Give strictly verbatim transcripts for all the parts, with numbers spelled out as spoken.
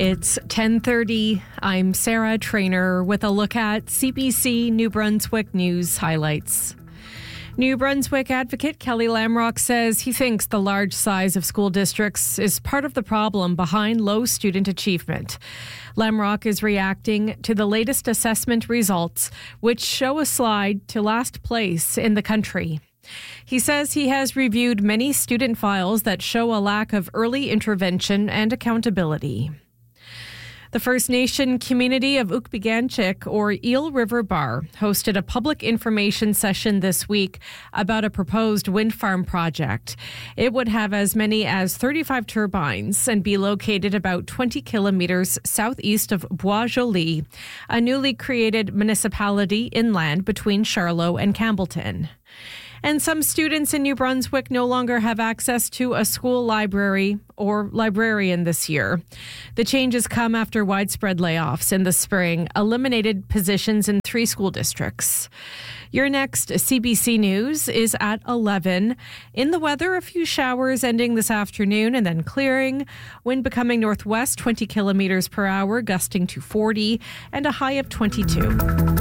It's ten thirty. I'm Sarah Trainer with a look at C B C New Brunswick News highlights. New Brunswick advocate Kelly Lamrock says he thinks the large size of school districts is part of the problem behind low student achievement. Lamrock is reacting to the latest assessment results, which show a slide to last place in the country. He says he has reviewed many student files that show a lack of early intervention and accountability. The First Nation community of Ukpiganchik, or Eel River Bar, hosted a public information session this week about a proposed wind farm project. It would have as many as thirty-five turbines and be located about twenty kilometers southeast of Bois-Joli, a newly created municipality inland between Charlot and Campbellton. And some students in New Brunswick no longer have access to a school library or librarian this year. The changes come after widespread layoffs in the spring eliminated positions in three school districts. Your next C B C News is at eleven. In the weather, a few showers ending this afternoon and then clearing. Wind becoming northwest, twenty kilometers per hour, gusting to forty, and a high of twenty-two.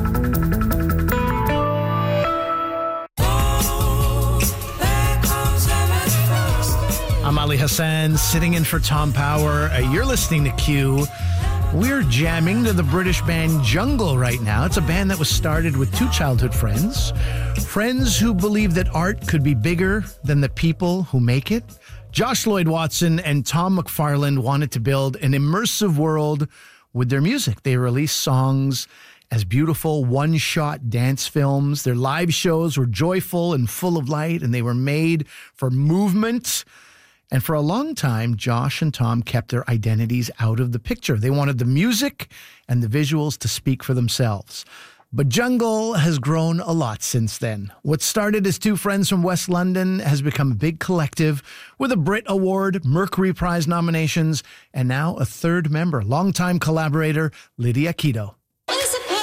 I'm Ali Hassan, sitting in for Tom Power. Uh, you're listening to Q. We're jamming to the British band Jungle right now. It's a band that was started with two childhood friends. Friends who believe that art could be bigger than the people who make it. Josh Lloyd Watson and Tom McFarland wanted to build an immersive world with their music. They released songs as beautiful one-shot dance films. Their live shows were joyful and full of light, and they were made for movement. And for a long time, Josh and Tom kept their identities out of the picture. They wanted the music and the visuals to speak for themselves. But Jungle has grown a lot since then. What started as two friends from West London has become a big collective with a Brit Award, Mercury Prize nominations, and now a third member, longtime collaborator Lydia Quito.